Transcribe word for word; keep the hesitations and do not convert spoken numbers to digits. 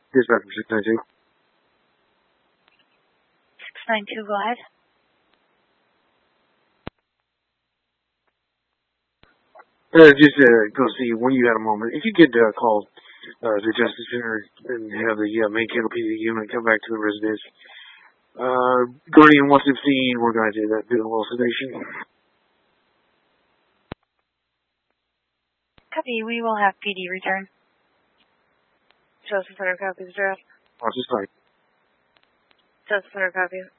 Dispatch from six nine two. six nine two, go ahead. Uh, just uh, go see when you had a moment. If you could uh, call uh, the Justice Center and have the uh, main Kendall P D unit come back to the residence. Uh, Guardian one fifteen, we're going to do that, do a little sedation. Copy, we will have P D return. Joseph Hunter, copy the draft. I'll just like. Joseph Hunter, copy.